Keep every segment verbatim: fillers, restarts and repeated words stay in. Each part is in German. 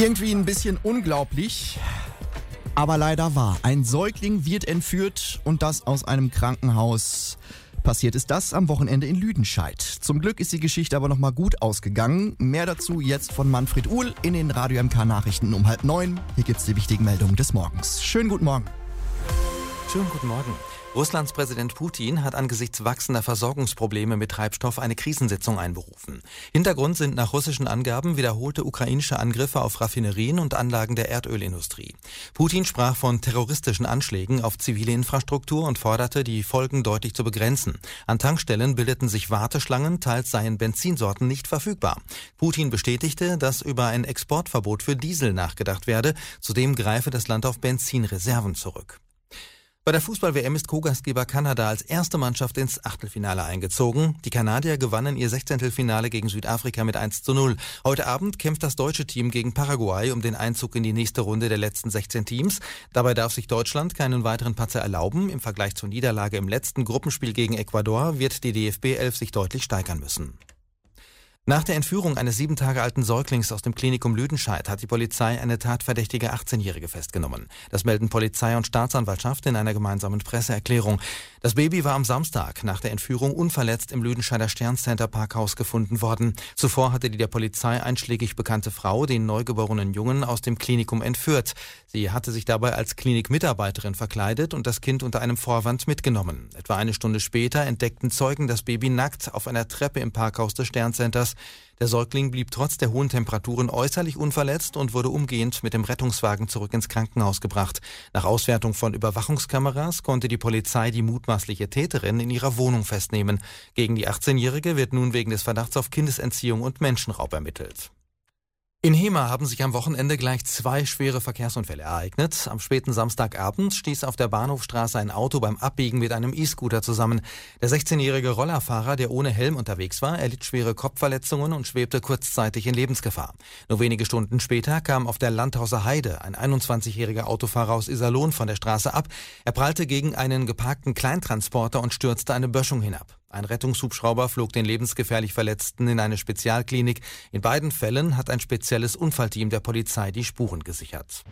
Irgendwie ein bisschen unglaublich, aber leider wahr. Ein Säugling wird entführt und das aus einem Krankenhaus. Passiert ist das am Wochenende in Lüdenscheid. Zum Glück ist die Geschichte aber nochmal gut ausgegangen. Mehr dazu jetzt von Manfred Uhl in den Radio M K Nachrichten um halb neun. Hier gibt's die wichtigen Meldungen des Morgens. Schönen guten Morgen. Schönen guten Morgen. Russlands Präsident Putin hat angesichts wachsender Versorgungsprobleme mit Treibstoff eine Krisensitzung einberufen. Hintergrund sind nach russischen Angaben wiederholte ukrainische Angriffe auf Raffinerien und Anlagen der Erdölindustrie. Putin sprach von terroristischen Anschlägen auf zivile Infrastruktur und forderte, die Folgen deutlich zu begrenzen. An Tankstellen bildeten sich Warteschlangen, teils seien Benzinsorten nicht verfügbar. Putin bestätigte, dass über ein Exportverbot für Diesel nachgedacht werde. Zudem greife das Land auf Benzinreserven zurück. Bei der Fußball-W M ist Co-Gastgeber Kanada als erste Mannschaft ins Achtelfinale eingezogen. Die Kanadier gewannen ihr Sechzehntelfinale gegen Südafrika mit eins zu null. Heute Abend kämpft das deutsche Team gegen Paraguay um den Einzug in die nächste Runde der letzten sechzehn Teams. Dabei darf sich Deutschland keinen weiteren Patzer erlauben. Im Vergleich zur Niederlage im letzten Gruppenspiel gegen Ecuador wird die D F B elf sich deutlich steigern müssen. Nach der Entführung eines sieben Tage alten Säuglings aus dem Klinikum Lüdenscheid hat die Polizei eine tatverdächtige achtzehnjährige festgenommen. Das melden Polizei und Staatsanwaltschaft in einer gemeinsamen Presseerklärung. Das Baby war am Samstag nach der Entführung unverletzt im Lüdenscheider Sterncenter Parkhaus gefunden worden. Zuvor hatte die der Polizei einschlägig bekannte Frau den neugeborenen Jungen aus dem Klinikum entführt. Sie hatte sich dabei als Klinikmitarbeiterin verkleidet und das Kind unter einem Vorwand mitgenommen. Etwa eine Stunde später entdeckten Zeugen das Baby nackt auf einer Treppe im Parkhaus des Sterncenters. Der Säugling blieb trotz der hohen Temperaturen äußerlich unverletzt und wurde umgehend mit dem Rettungswagen zurück ins Krankenhaus gebracht. Nach Auswertung von Überwachungskameras konnte die Polizei die mutmaßliche Täterin in ihrer Wohnung festnehmen. Gegen die achtzehnjährige wird nun wegen des Verdachts auf Kindesentziehung und Menschenraub ermittelt. In Hemer haben sich am Wochenende gleich zwei schwere Verkehrsunfälle ereignet. Am späten Samstagabend stieß auf der Bahnhofstraße ein Auto beim Abbiegen mit einem E-Scooter zusammen. Der sechzehnjährige Rollerfahrer, der ohne Helm unterwegs war, erlitt schwere Kopfverletzungen und schwebte kurzzeitig in Lebensgefahr. Nur wenige Stunden später kam auf der Landhauser Heide ein einundzwanzigjähriger Autofahrer aus Iserlohn von der Straße ab. Er prallte gegen einen geparkten Kleintransporter und stürzte eine Böschung hinab. Ein Rettungshubschrauber flog den lebensgefährlich Verletzten in eine Spezialklinik. In beiden Fällen hat ein spezielles Unfallteam der Polizei die Spuren gesichert.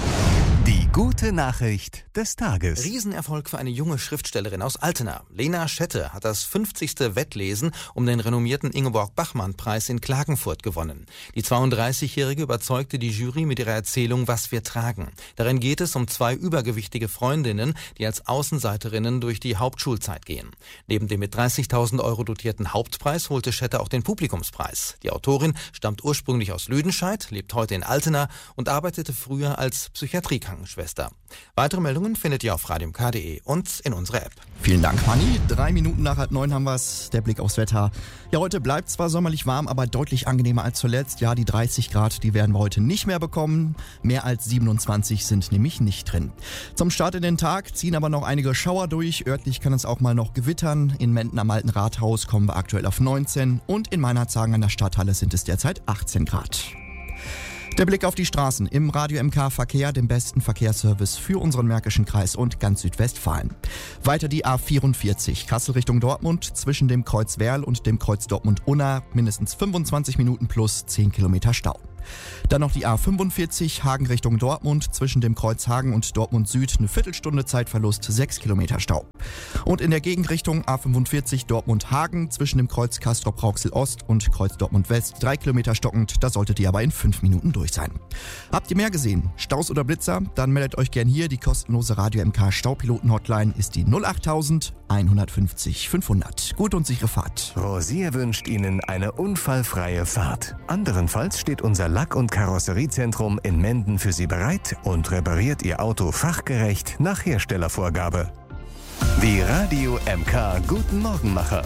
Die gute Nachricht des Tages. Riesenerfolg für eine junge Schriftstellerin aus Altena. Lena Schette hat das fünfzigste Wettlesen um den renommierten Ingeborg-Bachmann-Preis in Klagenfurt gewonnen. Die zweiunddreißigjährige überzeugte die Jury mit ihrer Erzählung Was wir tragen. Darin geht es um zwei übergewichtige Freundinnen, die als Außenseiterinnen durch die Hauptschulzeit gehen. Neben dem mit dreißigtausend Euro dotierten Hauptpreis holte Schette auch den Publikumspreis. Die Autorin stammt ursprünglich aus Lüdenscheid, lebt heute in Altena und arbeitete früher als Psychiatriekrankenschwester. Weitere Meldungen findet ihr auf radio m k punkt d e und in unserer App. Vielen Dank, Manni. Drei Minuten nach halb neun haben wir's. Der Blick aufs Wetter. Ja, heute bleibt zwar sommerlich warm, aber deutlich angenehmer als zuletzt. Ja, die dreißig Grad, die werden wir heute nicht mehr bekommen. Mehr als siebenundzwanzig sind nämlich nicht drin. Zum Start in den Tag ziehen aber noch einige Schauer durch. Örtlich kann es auch mal noch gewittern. In Menden am Alten Rathaus kommen wir aktuell auf neunzehn und in Meinerzhagen an der Stadthalle sind es derzeit achtzehn Grad. Der Blick auf die Straßen im Radio M K Verkehr, dem besten Verkehrsservice für unseren Märkischen Kreis und ganz Südwestfalen. Weiter die A vierundvierzig, Kassel Richtung Dortmund, zwischen dem Kreuz Werl und dem Kreuz Dortmund-Unna, mindestens fünfundzwanzig Minuten plus zehn Kilometer Stau. Dann noch die A fünfundvierzig, Hagen Richtung Dortmund, zwischen dem Kreuz Hagen und Dortmund Süd, eine Viertelstunde Zeitverlust, sechs Kilometer Stau. Und in der Gegenrichtung A fünfundvierzig Dortmund-Hagen, zwischen dem Kreuz Castrop-Rauxel Ost und Kreuz Dortmund West, drei Kilometer stockend, da solltet ihr aber in fünf Minuten durch sein. Habt ihr mehr gesehen? Staus oder Blitzer? Dann meldet euch gern hier, die kostenlose Radio M K Staupiloten-Hotline ist die null achttausend einhundertfünfzig fünfhundert. Gut und sichere Fahrt. Rosier wünscht Ihnen eine unfallfreie Fahrt. Anderenfalls steht unser Lack- und Karosseriezentrum in Menden für Sie bereit und repariert Ihr Auto fachgerecht nach Herstellervorgabe. Die Radio M K Guten Morgenmacher.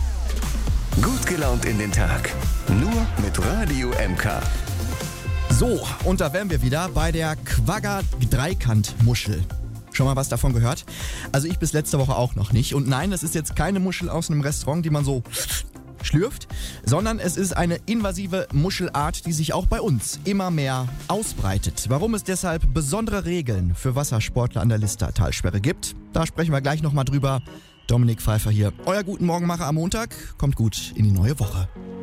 Gut gelaunt in den Tag. Nur mit Radio M K. So, und da wären wir wieder bei der Quagga Dreikantmuschel. Schon mal was davon gehört? Also ich bis letzte Woche auch noch nicht. Und nein, das ist jetzt keine Muschel aus einem Restaurant, die man so schlürft, sondern es ist eine invasive Muschelart, die sich auch bei uns immer mehr ausbreitet. Warum es deshalb besondere Regeln für Wassersportler an der Listertalsperre gibt, da sprechen wir gleich nochmal drüber. Dominik Pfeiffer hier, euer Guten Morgenmacher am Montag. Kommt gut in die neue Woche.